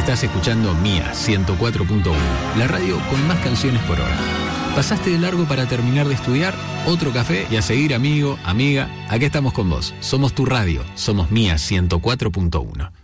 Estás escuchando Mía 104.1, la radio con más canciones por hora. ¿Pasaste de largo para terminar de estudiar? Otro café y a seguir, amigo, amiga. Aquí estamos con vos. Somos tu radio. Somos Mía 104.1.